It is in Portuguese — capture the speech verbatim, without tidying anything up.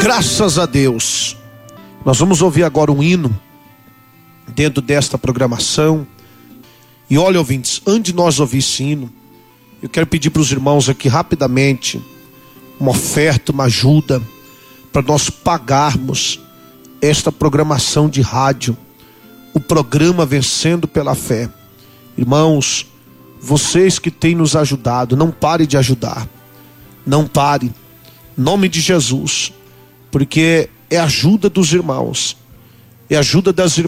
Graças a Deus. Nós vamos ouvir agora um hino dentro desta programação. E olha, ouvintes, antes de nós ouvir esse hino, eu quero pedir para os irmãos aqui rapidamente uma oferta, uma ajuda para nós pagarmos esta programação de rádio, o programa Vencendo pela Fé. Irmãos, vocês que têm nos ajudado, não pare de ajudar, não pare, em nome de Jesus, porque é ajuda dos irmãos, é ajuda das irmãs